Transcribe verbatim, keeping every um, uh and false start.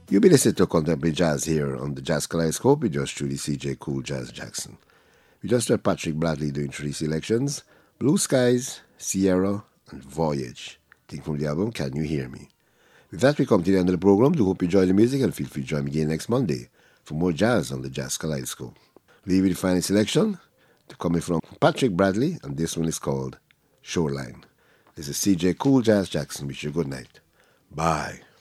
You'll be listening to Contemporary Jazz here on the Jazz Kaleidoscope with yours truly, C J Cool Jazz Jackson. We just heard Patrick Bradley doing three selections: Blue Skies, Sierra, and Voyage. Taken from the album Can You Hear Me? With that, we come to the end of the program. Do hope you enjoy the music and feel free to join me again next Monday for more jazz on the Jazz Kaleidoscope. Leave with the final selection coming from Patrick Bradley, and this one is called Shoreline. This is C J Cool Jazz Jackson. Wish you a good night. Bye.